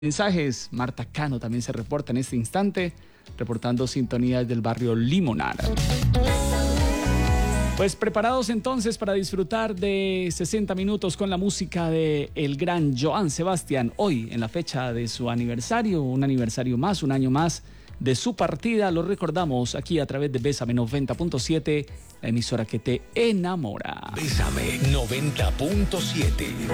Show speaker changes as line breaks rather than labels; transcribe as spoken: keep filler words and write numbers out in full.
Mensajes, Marta Cano también se reporta en este instante, reportando sintonías del barrio Limonar. Pues preparados entonces para disfrutar de sesenta minutos con la música de el gran Joan Sebastián. Hoy, en la fecha de su aniversario, un aniversario más, un año más de su partida, lo recordamos aquí a través de Bésame noventa punto siete, la emisora que te enamora.
Bésame noventa punto siete.